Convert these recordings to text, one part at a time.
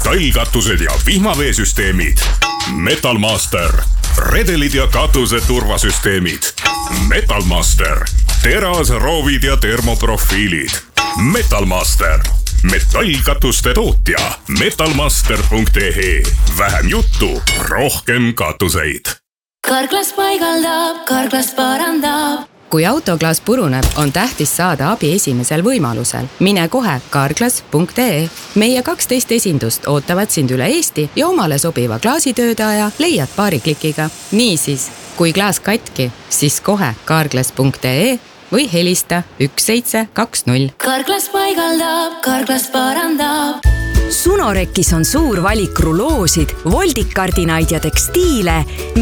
metallkatused ja vihmaveesüsteemid. Metalmaster. Redelid ja katuse turvasüsteemid. Metalmaster. Terasroovid ja termoprofiilid. Metalmaster. Metallkatuste tootja. Metalmaster.ee. Vähem juttu, rohkem katuseid. Karklas paigaldab, Karklas parandab. Kui autoklaas puruneb, on tähtis saada abi esimesel võimalusel. Mine kohe karklas.ee. Meie 12 esindust ootavad sind üle Eesti ja omale sobiva klaasitöödaja leiad paari klikiga. Niisiis, kui klaas katki, siis kohe karklas.ee või helista 1720. Karklas paigaldab, Karklas parandab. Sunorekis on suur valik ruloosid, voldikardinaid ja tekstiile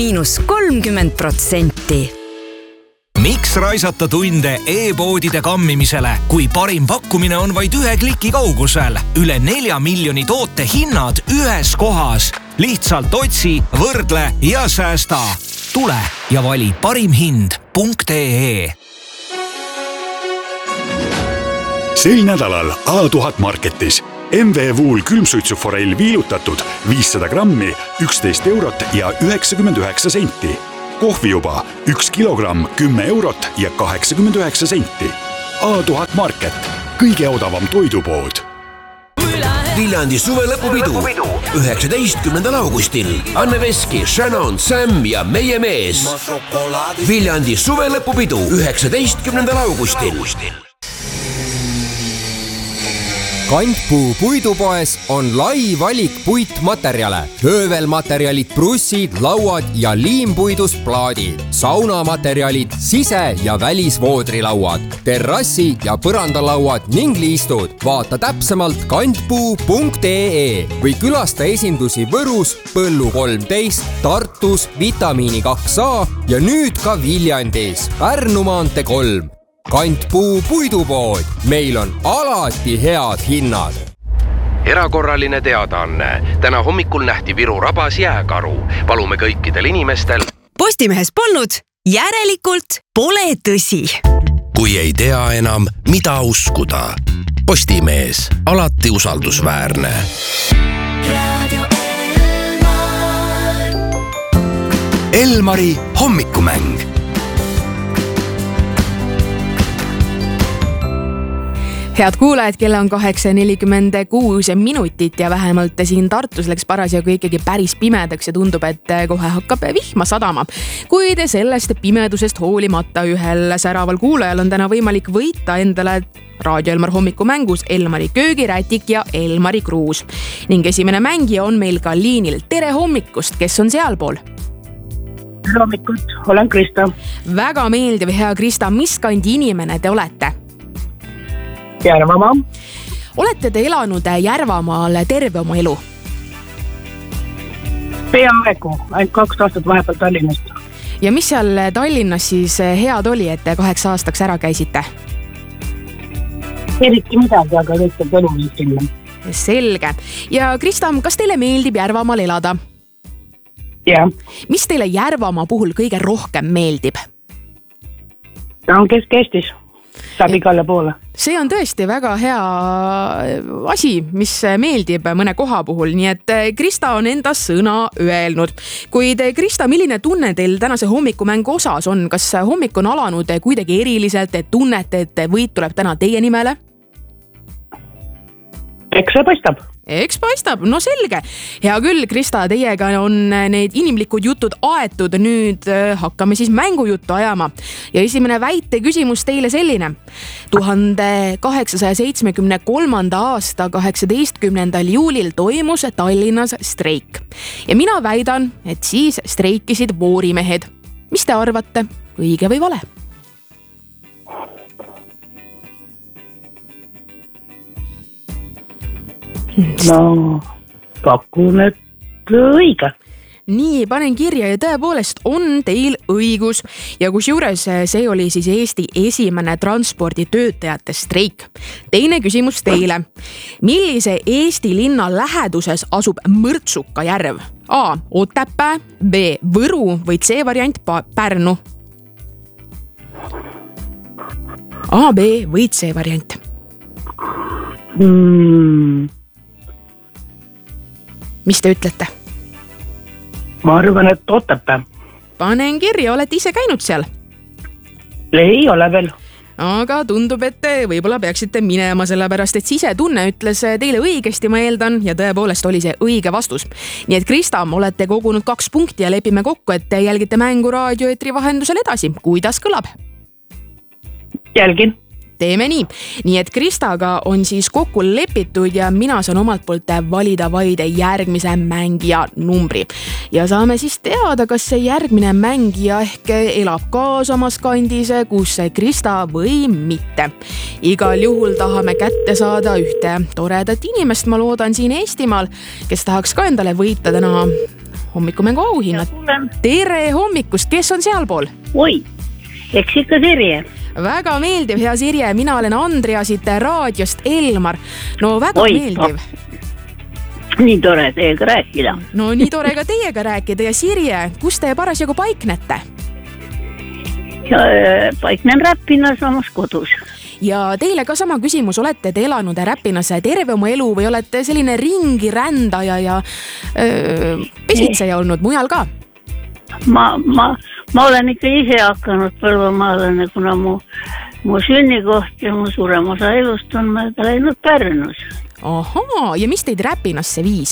-30%. Miks raisata tunde e-poodide kammimisele, kui parim pakkumine on vaid 1 kliki kaugusel? Üle 4 miljoni toote hinnad ühes kohas. Lihtsalt otsi, võrdle ja säästa. Tule ja vali parimhind.ee. Sel nädalal A1000 Marketis MV Wool külmsuitsuforell viilutatud 500 grammi 11 eurot ja 99 senti. Kohvi juba 1 kilogramm 10 eurot ja 89 senti. A1000 Market, kõige odavam toidupood. Viljandi suvelõpupidu 19. augustil. Anne Veski, Shannon, Sam ja meie mees. Viljandi suvelõpupidu 19. augustil. Kantpuu puidupoes on lai valik puitmaterjale. Höövelmaterjalid, brussid, lauad ja liimpuidust plaadid. Saunamaterjalid, sise- ja välisvoodrilauad, terrassi- ja põrandalauad ning liistud. Vaata täpsemalt kantpuu.ee või külasta esindusi Võrus, Põllu 13, Tartus, Vitamiini 2A ja nüüd ka Viljandis, Pärnu maantee 3. Kantpuu puidupood. Meil on alati head hinnad. Erakorraline teadaanne. Täna hommikul nähti Viru rabas jääkaru. Palume kõikidel inimestel. Postimehes polnud, järelikult pole tõsi. Kui ei tea enam, mida uskuda. Postimees, alati usaldusväärne. Elmari hommikumäng. Head kuulajad, kella on 8:46 minutit ja vähemalt siin Tartus läks parasjagu ikkagi päris pimedaks ja tundub, et kohe hakkab vihma sadama. Kuid sellest pimedusest hoolimata ühel säraval kuulajal on täna võimalik võita endale Raadio Elmar hommikumängus Elmari köögirätik ja Elmari kruus. Ning esimene mängija on meil ka liinil. Tere hommikust, kes on sealpool? Tere hommikut, olen Krista. Väga meeldiv, hea Krista, mis kandi inimene te olete? Järvamaa. Olete te elanud Järvamaal terve oma elu? Peaaegu, ainult 2 aastat vahepeal Tallinnast. Ja mis seal Tallinnas siis head oli, et 8 aastaks ära käisite? Eriti midagi, aga lihtsalt elu viis sinna. Selge. Ja Krista, kas teile meeldib Järvamaal elada? Jah. Mis teile Järvamaa puhul kõige rohkem meeldib? Ta on Kesk-Eestis. Saab igale poole. See on tõesti väga hea asi, mis meeldib mõne koha puhul, nii et Krista on enda sõna öelnud. Kuid Krista, milline tunne teil tänase hommikumängu osas on? Kas hommik on alanud kuidagi eriliselt, et tunnete, et võit tuleb täna teie nimele? Eks see paistab. Eks paistab, no selge. Hea küll, Krista, teiega on need inimlikud jutud aetud, nüüd hakkame siis mängujuttu ajama. Ja esimene väite küsimus teile selline. 1873. aasta 18. juulil toimus Tallinnas streik. Ja mina väidan, et siis streikisid voorimehed. Mis te arvate, õige või vale? No, pakun, et õige. Nii, panen kirja ja tõepoolest on teil õigus. Ja kusjuures see oli siis Eesti esimene transporditöötajate streik. Teine küsimus teile. Millise Eesti linna läheduses asub Mõrtsuka järv? A. Otepää, B. Võru või C variant Pärnu? A, B või C variant? mis te ütlete? Ma arvan, et Otepää. Panen kirja, olete ise käinud seal? Ei ole veel. Aga tundub, et võib-olla peaksite minema, sellepärast et sisetunne ütles teile õigesti, ma eeldan, ja tõepoolest oli see õige vastus. Nii et Krista, olete kogunud 2 punkti ja lepime kokku, et jälgite mängu raadioetri vahendusel edasi. Kuidas kõlab? Jälgin. Teeme nii. Nii et Kristaga on siis kokku lepitud ja mina saan omalt poolt valida vaid järgmise mängija numbri. Ja saame siis teada, kas see järgmine mängija ehk elab ka samas kandis, kus Krista või mitte. Igal juhul tahame kätte saada ühte toredat inimest, ma loodan siin Eestimaal, kes tahaks ka endale võita täna hommikumängu auhinnad. Tere hommikust, kes on sealpool? Oi, eks ikka Sirje. Väga meeldiv, hea Sirje, mina olen Andrea siit raadiost Elmar. No väga meeldiv. Nii tore teiega rääkida. No nii tore ka teiega rääkida ja Sirje, kus te parasjagu paiknete? Paiknen Räpinas omas kodus. Ja teile ka sama küsimus, olete te elanud Räpinas terve oma elu või olete selline ringi rändaja ja pesitseja olnud mujal ka? Ma olen ikka ise hakanud Põlvamaalane, kuna mu sünnikoht ja mu suurem osa elust on mööda läinud Pärnus. Ahaa, ja mis teid Räpinasse viis?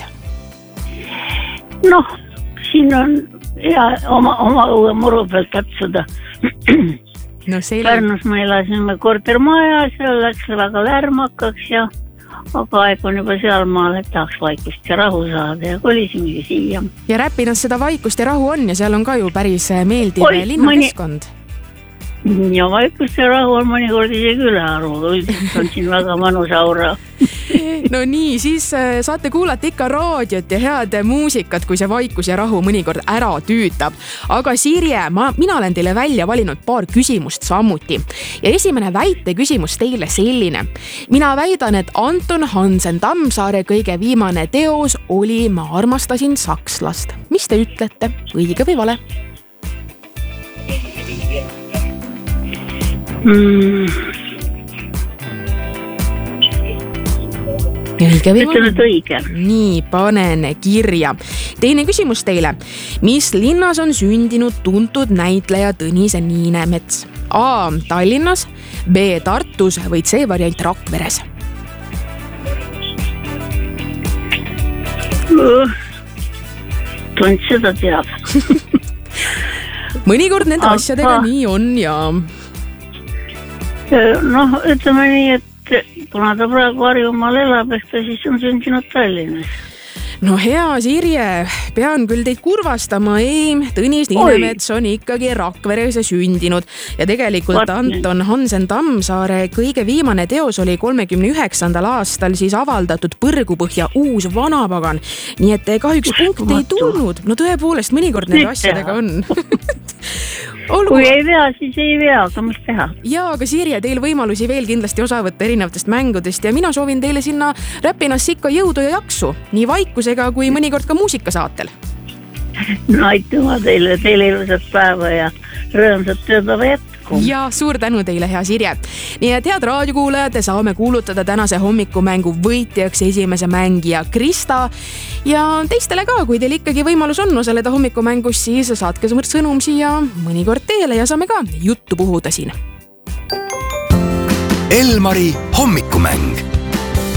Noh, siin on hea oma uue muru pealt katsuda. No, Pärnus me elasime kortermaja, seal läks väga lärmakaks ja aga aeg on juba seal maal, et tahaks vaikust ja rahu saada ja kolisimegi siia. Ja Räpinas seda vaikust ja rahu on ja seal on ka ju päris meeldiv linnakeskkond. Ja vaikust ja rahu on mõnikord isegi üle aru, üldiselt on siin väga mõnus aura. No nii, siis saate kuulata ikka raadiot ja head muusikat, kui see vaikus ja rahu mõnikord ära tüütab. Aga Sirje, mina olen teile välja valinud paar küsimust samuti. Ja esimene väite küsimus teile selline. Mina väidan, et Anton Hansen Tammsaare kõige viimane teos oli Ma armastasin sakslast. Mis te ütlete? Õige või vale? Ütlen, et õige. Nii, panen kirja. Teine küsimus teile. Mis linnas on sündinud tuntud näitleja Tõnis Niinemets? A. Tallinnas, B. Tartus või C. variant Rakveres? Tund seda teab. Mõnikord nende asjadega nii on ja... Noh, ütleme nii, et kuna ta praegu Harjumaal elab, ehk ta siis on sündinud Tallinnas. No hea Sirje, pean küll teid kurvastama, Tõnis Niinemets on ikkagi Rakveres sündinud ja tegelikult Anton Hansen Tammsaare kõige viimane teos oli 39. aastal siis avaldatud Põrgupõhja uus vanapagan, nii et kahjuks punkt ei tulnud. No tõepoolest, mõnikord nende asjadega on. Kui ei vea, siis ei vea, aga mis teha? Jaa, aga Sirje, teil võimalusi veel kindlasti osa võtta erinevatest mängudest ja mina soovin teile sinna Räpinasse ikka jõudu ja jaksu, nii vaikusega kui mõnikord ka muusikasaatel. No aituma teile ilusat päeva ja rõõmsat tööpäeva jätku. Ja suur tänu teile, hea Sirje. Nii et head raadiokuulajad, saame kuulutada tänase hommikumängu võitjaks esimese mängija Krista ja teistele ka, kui teil ikkagi võimalus on osaleda hommikumängus, siis saatke sõnum siia mõnikord teele ja saame ka juttu puhuda siin. Elmari hommikumäng.